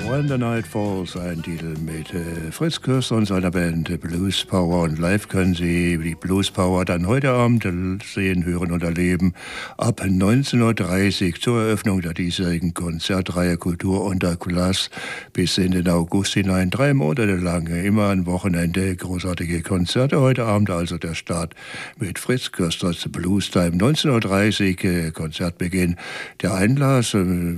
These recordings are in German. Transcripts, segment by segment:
When the Night Falls, ein Titel mit Fritz Kürster und seiner Band Blues Power. Und live können Sie die Blues Power dann heute Abend sehen, hören und erleben. Ab 19.30 Uhr zur Eröffnung der diesjährigen Konzertreihe Kultur unter Glas bis in den August hinein. 3 Monate lang, immer ein Wochenende, großartige Konzerte. Heute Abend also der Start mit Fritz Kürsters Blues Time. 19.30 Uhr Konzertbeginn. Der Einlass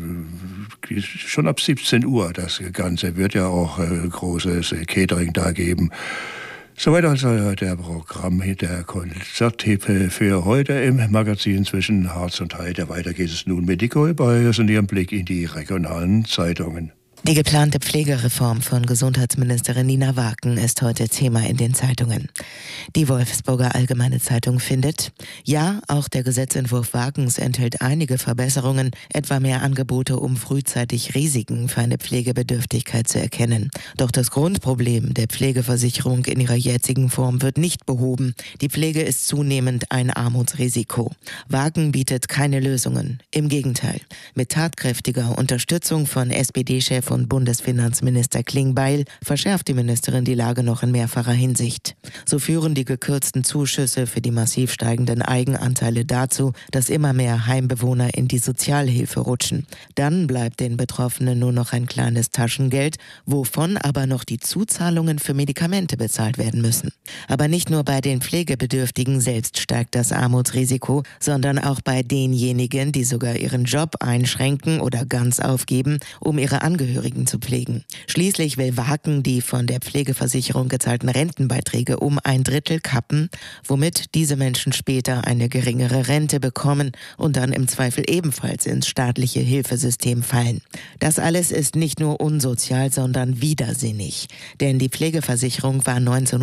schon ab 17 Uhr. Das Ganze wird ja auch großes Catering da geben. Soweit also der Programm, der Konzerttipp für heute im Magazin zwischen Harz und Heide. Weiter geht es nun mit Nicole Bayers und ihrem Blick in die regionalen Zeitungen. Die geplante Pflegereform von Gesundheitsministerin Nina Waken ist heute Thema in den Zeitungen. Die Wolfsburger Allgemeine Zeitung findet, ja, auch der Gesetzentwurf Wakens enthält einige Verbesserungen, etwa mehr Angebote, um frühzeitig Risiken für eine Pflegebedürftigkeit zu erkennen. Doch das Grundproblem der Pflegeversicherung in ihrer jetzigen Form wird nicht behoben. Die Pflege ist zunehmend ein Armutsrisiko. Waken bietet keine Lösungen. Im Gegenteil, mit tatkräftiger Unterstützung von SPD-Chef und Bundesfinanzminister Klingbeil verschärft die Ministerin die Lage noch in mehrfacher Hinsicht. So führen die gekürzten Zuschüsse für die massiv steigenden Eigenanteile dazu, dass immer mehr Heimbewohner in die Sozialhilfe rutschen. Dann bleibt den Betroffenen nur noch ein kleines Taschengeld, wovon aber noch die Zuzahlungen für Medikamente bezahlt werden müssen. Aber nicht nur bei den Pflegebedürftigen selbst steigt das Armutsrisiko, sondern auch bei denjenigen, die sogar ihren Job einschränken oder ganz aufgeben, um ihre Angehörigen zu pflegen. Schließlich will Waken die von der Pflegeversicherung gezahlten Rentenbeiträge um 1/3 kappen, womit diese Menschen später eine geringere Rente bekommen und dann im Zweifel ebenfalls ins staatliche Hilfesystem fallen. Das alles ist nicht nur unsozial, sondern widersinnig. Denn die Pflegeversicherung war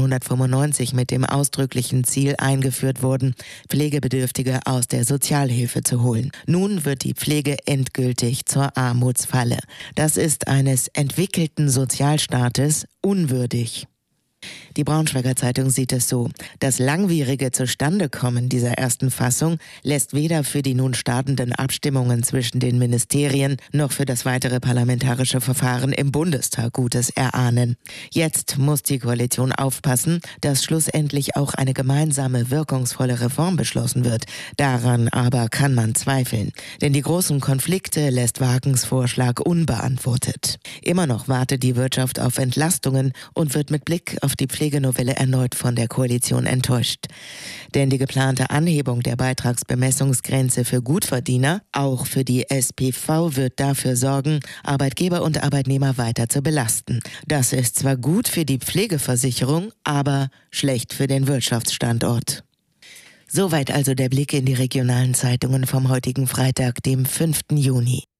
1995 mit dem ausdrücklichen Ziel eingeführt worden, Pflegebedürftige aus der Sozialhilfe zu holen. Nun wird die Pflege endgültig zur Armutsfalle. Das ist eines entwickelten Sozialstaates unwürdig. Die Braunschweiger Zeitung sieht es so: Das langwierige Zustandekommen dieser ersten Fassung lässt weder für die nun startenden Abstimmungen zwischen den Ministerien noch für das weitere parlamentarische Verfahren im Bundestag Gutes erahnen. Jetzt muss die Koalition aufpassen, dass schlussendlich auch eine gemeinsame, wirkungsvolle Reform beschlossen wird. Daran aber kann man zweifeln, denn die großen Konflikte lässt Wakens Vorschlag unbeantwortet. Immer noch wartet die Wirtschaft auf Entlastungen und wird mit Blick auf die Pflegenovelle erneut von der Koalition enttäuscht. Denn die geplante Anhebung der Beitragsbemessungsgrenze für Gutverdiener, auch für die SPV, wird dafür sorgen, Arbeitgeber und Arbeitnehmer weiter zu belasten. Das ist zwar gut für die Pflegeversicherung, aber schlecht für den Wirtschaftsstandort. Soweit also der Blick in die regionalen Zeitungen vom heutigen Freitag, dem 5. Juni.